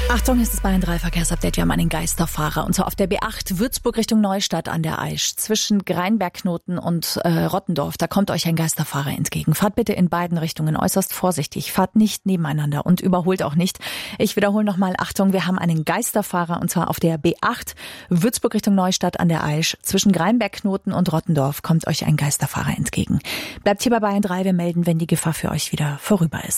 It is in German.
Achtung, es ist Bayern 3 Verkehrsupdate. Wir haben einen Geisterfahrer. Und zwar auf der B8 Würzburg Richtung Neustadt an der Aisch. Zwischen Greinbergknoten und Rottendorf. Da kommt euch ein Geisterfahrer entgegen. Fahrt bitte in beiden Richtungen äußerst vorsichtig. Fahrt nicht nebeneinander und überholt auch nicht. Ich wiederhole nochmal. Achtung, wir haben einen Geisterfahrer. Und zwar auf der B8 Würzburg Richtung Neustadt an der Aisch. Zwischen Greinbergknoten und Rottendorf kommt euch ein Geisterfahrer entgegen. Bleibt hier bei Bayern 3. Wir melden, wenn die Gefahr für euch wieder vorüber ist.